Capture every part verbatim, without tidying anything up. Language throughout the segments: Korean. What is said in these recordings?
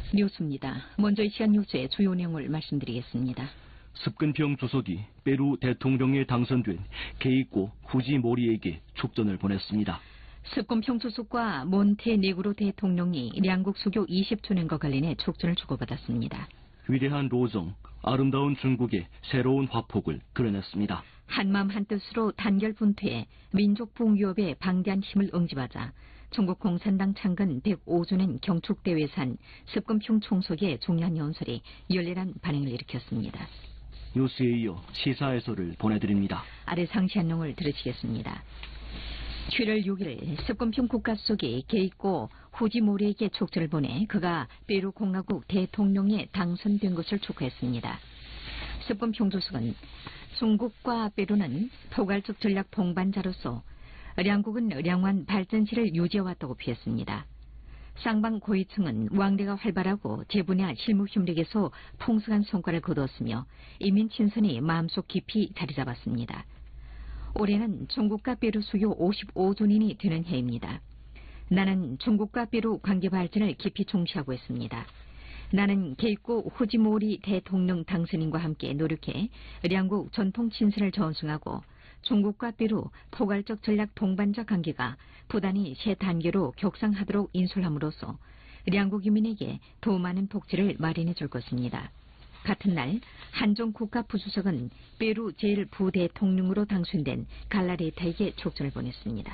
뉴스입니다. 먼저 이 시간 뉴스의 주요 내용을 말씀드리겠습니다. 습근평 주석이 페루 대통령에 당선된 케이코 후지모리에게 축전을 보냈습니다. 습근평 주석과 몬테네그로 대통령이 양국 수교 이십 주년과 관련해 축전을 주고받았습니다. 위대한 로정, 아름다운 중국의 새로운 화폭을 그려냈습니다. 한마음 한뜻으로 단결 분투해 민족 붕괴업에 방대한 힘을 응집하자 중국 공산당 창건 백오 주년 경축대회산 습근평 총석의 중요한 연설이 열렬한 반응을 일으켰습니다. 뉴스에 이어 시사 해설을 보내드립니다. 아래 상세한 내용을 들으시겠습니다. 칠월 육일 습근평 국가수석이 케이코 후지모리에게 축전을 보내 그가 페루 공화국 대통령에 당선된 것을 축하했습니다. 습근평 주석은 중국과 페루는 포괄적 전략 동반자로서 양국은 양환 발전시를 유지해왔다고 피했습니다. 쌍방 고위층은 왕래가 활발하고 제분야 실무 협력에서 풍성한 성과를 거두었으며 이민 친선이 마음속 깊이 자리 잡았습니다. 올해는 중국과 페루 수교 오십오 주년이 되는 해입니다. 나는 중국과 페루 관계 발전을 깊이重시하고 있습니다. 나는 케이코 후지모리 대통령 당선인과 함께 노력해 양국 전통 친선을 전승하고 중국과 페루 포괄적 전략 동반자 관계가 부단히 새 단계로 격상하도록 인솔함으로써 양국 유민에게 더 많은 복지를 마련해 줄 것입니다. 같은 날 한중 국가부수석은 페루 제일 부대통령으로 당선된 갈라레타에게 축전을 보냈습니다.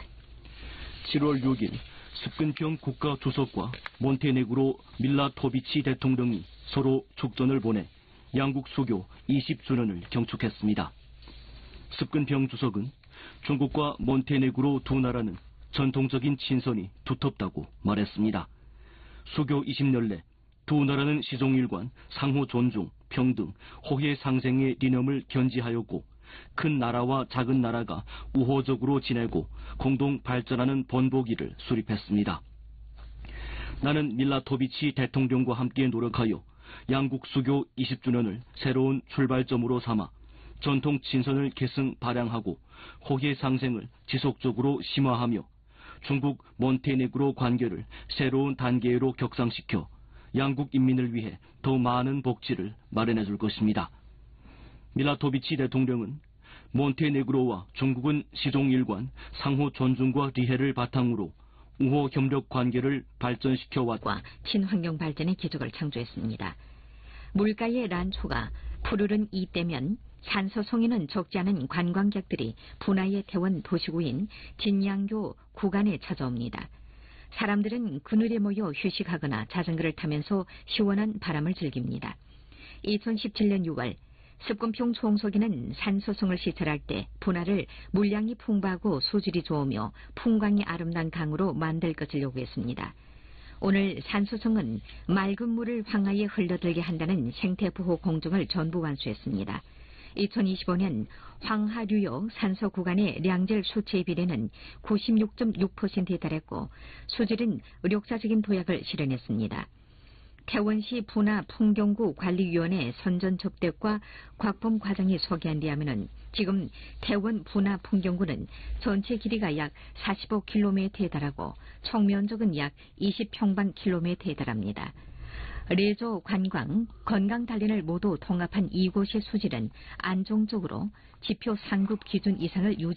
칠월 육일 습근평 국가주석과 몬테네그로 밀라토비치 대통령이 서로 축전을 보내 양국 수교 이십 주년을 경축했습니다. 습근평 주석은 중국과 몬테네그로 두 나라는 전통적인 친선이 두텁다고 말했습니다. 수교 이십 년 내 두 나라는 시종일관 상호 존중, 평등, 호혜 상생의理念을 견지하였고 큰 나라와 작은 나라가 우호적으로 지내고 공동 발전하는 번복기를 수립했습니다. 나는 밀라토비치 대통령과 함께 노력하여 양국 수교 이십 주년을 새로운 출발점으로 삼아 전통 친선을 계승 발양하고 호혜 상생을 지속적으로 심화하며 중국 몬테네그로 관계를 새로운 단계로 격상시켜 양국 인민을 위해 더 많은 복지를 마련해 줄 것입니다. 밀라토비치 대통령은 몬테네그로와 중국은 시종일관 상호 존중과 리해를 바탕으로 우호 협력 관계를 발전시켜왔고 친환경 발전의 기적을 창조했습니다. 물가의 란초가 푸르른 이때면 산소송에는 적지 않은 관광객들이 분화의 태원 도시구인 진양교 구간에 찾아옵니다. 사람들은 그늘에 모여 휴식하거나 자전거를 타면서 시원한 바람을 즐깁니다. 이천십칠 년 유월 습근평 총석에는 산소성을 시찰할 때 분화를 물량이 풍부하고 수질이 좋으며 풍광이 아름다운 강으로 만들 것을 요구했습니다. 오늘 산소성은 맑은 물을 황하에 흘러들게 한다는 생태보호 공정을 전부 완수했습니다. 이천이십오 년 황하류역 산소 구간의 량질 수치의 비례는 구십육 점 육 퍼센트에 달했고 수질은 의욕자적인 도약을 실현했습니다. 태원시 분화 풍경구 관리위원회 선전 접대과 곽범 과장이 소개한 데 하면은 지금 태원 분화 풍경구는 전체 길이가 약 사십오 킬로미터에 달하고 총 면적은 약 이십 평방킬로미터에 달합니다. 레저, 관광, 건강 단련을 모두 통합한 이곳의 수질은 안정적으로 지표 상급 기준 이상을 유지